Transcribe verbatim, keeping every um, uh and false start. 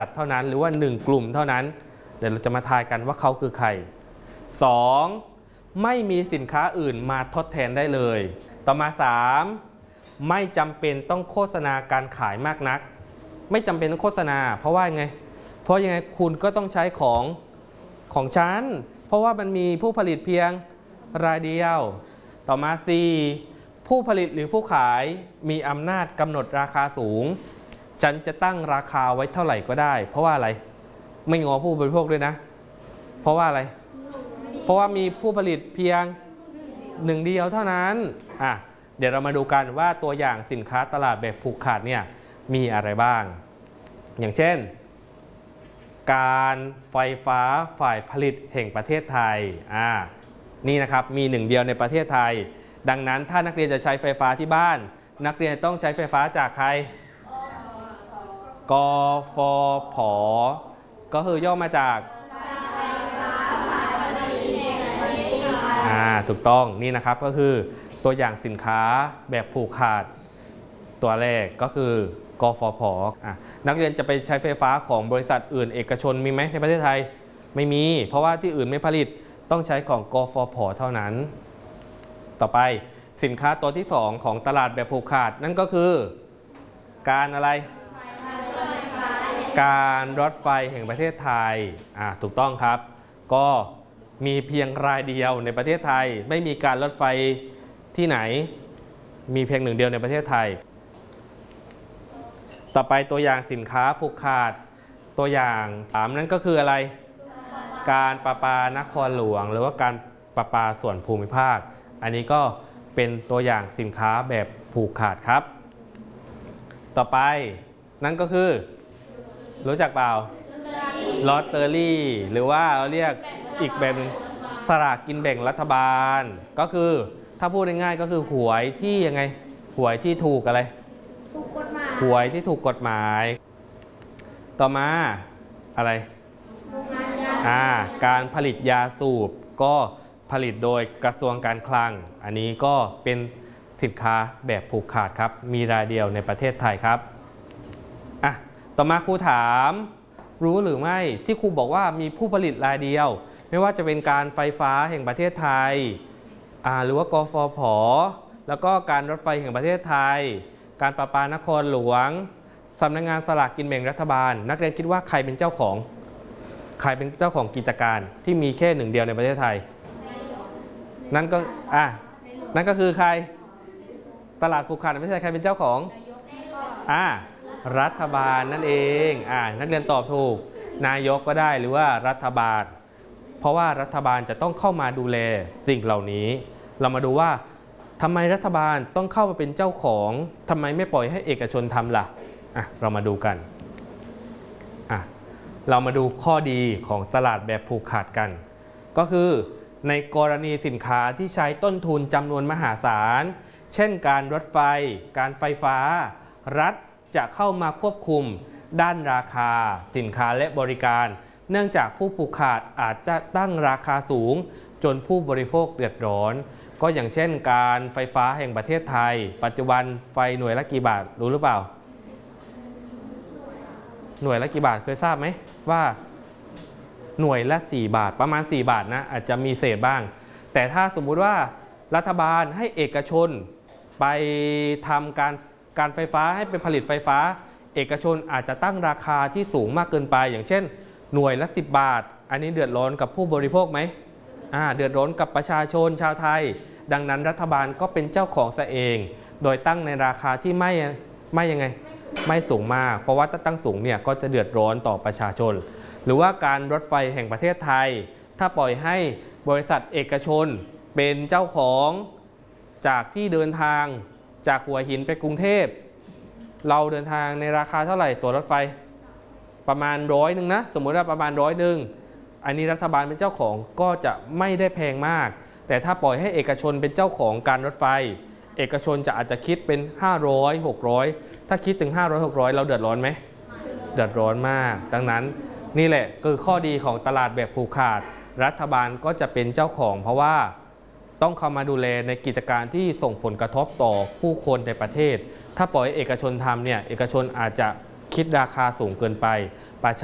เท่านั้นหรือว่าหนึ่งกลุ่มเท่านั้นเดี๋ยวเราจะมาทายกันว่าเขาคือใครสองไม่มีสินค้าอื่นมาทดแทนได้เลยต่อมาสามไม่จำเป็นต้องโฆษณาการขายมากนักไม่จำเป็นต้องโฆษณาเพราะว่าไงเพราะยังไงคุณก็ต้องใช้ของของฉันเพราะว่ามันมีผู้ผลิตเพียงรายเดียวต่อมาสี่ผู้ผลิตหรือผู้ขายมีอำนาจกำหนดราคาสูงฉันจะตั้งราคาไว้เท่าไหร่ก็ได้เพราะว่าอะไรไม่งอผู้บริโภคด้วยนะเพราะว่าอะไรเพราะว่ามีผู้ผลิตเพียงหนึ่งเดียวเท่านั้นอ่ะเดี๋ยวเรามาดูกันว่าตัวอย่างสินค้าตลาดแบบผูกขาดเนี่ยมีอะไรบ้างอย่างเช่นการไฟฟ้าฝ่ายผลิตแห่งประเทศไทยอ่านี่นะครับมีหนึ่งเดียวในประเทศไทยดังนั้นถ้านักเรียนจะใช้ไฟฟ้าที่บ้านนักเรียนต้องใช้ไฟฟ้าจากใครกฟผก็คือย่อมาจากอ่าถูกต้องนี่นะครับก็คือตัวอย่างสินค้าแบบผูกขาดตัวแรกก็คือกฟผอ่ะนักเรียนจะไปใช้ไฟฟ้าของบริษัทอื่นเอกชนมีไหมในประเทศไทยไม่มีเพราะว่าที่อื่นไม่ผลิตต้องใช้ของกฟผเท่านั้นต่อไปสินค้าตัวที่สองของตลาดแบบผูกขาดนั่นก็คือการอะไรการรถไฟแห่งประเทศไทยอ่ะถูกต้องครับก็มีเพียงรายเดียวในประเทศไทยไม่มีการรถไฟที่ไหนมีเพียงหนึ่งเดียวในประเทศไทยต่อไปตัวอย่างสินค้าผูกขาดตัวอย่างสามนั่นก็คืออะไรการประปานครหลวงหรือว่าการประปาส่วนภูมิภาคอันนี้ก็เป็นตัวอย่างสินค้าแบบผูกขาดครับต่อไปนั่นก็คือรู้จักเปล่าลอตเตอรี่หรือว่าเราเรียกอีกแบบสลากกินแบ่งรัฐบาลก็คือถ้าพูดง่ายๆก็คือหวยที่ยังไงหวยที่ถูกอะไรถูกกฎหมายหวยที่ถูกกฎหมายต่อมาอะไรอ่าการผลิตยาสูบก็ผลิตโดยกระทรวงการคลังอันนี้ก็เป็นสินค้าแบบผูกขาดครับมีรายเดียวในประเทศไทยครับอ่ะต่อมาครูถามรู้หรือไม่ที่ครูบอกว่ามีผู้ผลิตรายเดียวไม่ว่าจะเป็นการไฟฟ้าแห่งประเทศไทยอ่าหรือว่ากฟผแล้วก็การรถไฟแห่งประเทศไทยการประปานครหลวงสำนักงานสลากกินแบ่งรัฐบาลนักเรียนคิดว่าใครเป็นเจ้าของใครเป็นเจ้าของกิจการที่มีแค่หนึ่งเดียวในประเทศไทยนั่นก็อ่ะนั่นก็คือใครตลาดผูกขาดในประเทศไทยใครเป็นเจ้าของอ่ะรัฐบาลนั่นเองอ่ะนักเรียนตอบถูกนายกก็ได้หรือว่ารัฐบาลเพราะว่ารัฐบาลจะต้องเข้ามาดูแลสิ่งเหล่านี้เรามาดูว่าทำไมรัฐบาลต้องเข้ามาเป็นเจ้าของทำไมไม่ปล่อยให้เอกชนทำล่ะอ่ะเรามาดูกันอ่ะเรามาดูข้อดีของตลาดแบบผูกขาดกันก็คือในกรณีสินค้าที่ใช้ต้นทุนจำนวนมหาศาลเช่นการรถไฟการไฟฟ้ารัฐจะเข้ามาควบคุมด้านราคาสินค้าและบริการเนื่องจากผู้ผูกขาดอาจจะตั้งราคาสูงจนผู้บริโภคเดือดร้อนก็อย่างเช่นการไฟฟ้าแห่งประเทศไทยปัจจุบันไฟหน่วยละกี่บาทรู้หรือเปล่าหน่วยละกี่บาทเคยทราบไหมว่าหน่วยละสี่บาทประมาณสี่บาทนะอาจจะมีเศษบ้างแต่ถ้าสมมุติว่ารัฐบาลให้เอกชนไปทำการการไฟฟ้าให้ไปผลิตไฟฟ้าเอกชนอาจจะตั้งราคาที่สูงมากเกินไปอย่างเช่นหน่วยละสิบบาทอันนี้เดือดร้อนกับผู้บริโภคไหมอ่าเดือดร้อนกับประชาชนชาวไทยดังนั้นรัฐบาลก็เป็นเจ้าของซะเองโดยตั้งในราคาที่ไม่ไม่ยังไงไม่สูงมากเพราะว่าถ้าตั้งสูงเนี่ยก็จะเดือดร้อนต่อประชาชนหรือว่าการรถไฟแห่งประเทศไทยถ้าปล่อยให้บริษัทเอกชนเป็นเจ้าของจากที่เดินทางจากหัวหินไปกรุงเทพเราเดินทางในราคาเท่าไหร่ตั๋วรถไฟประมาณร้อยหนึ่งนะสมมติว่าประมาณร้อยหนึ่งอันนี้รัฐบาลเป็นเจ้าของก็จะไม่ได้แพงมากแต่ถ้าปล่อยให้เอกชนเป็นเจ้าของการรถไฟเอกชนจะอาจจะคิดเป็นห้าร้อย หกร้อยถ้าคิดถึงห้าร้อย หกร้อยเราเดือดร้อนไหมเดือดร้อนมากดังนั้นนี่แหละคือข้อดีของตลาดแบบผูกขาดรัฐบาลก็จะเป็นเจ้าของเพราะว่าต้องเข้ามาดูแลในกิจการที่ส่งผลกระทบต่อผู้คนในประเทศถ้าปล่อยเอกชนทำเนี่ยเอกชนอาจจะคิดราคาสูงเกินไปประ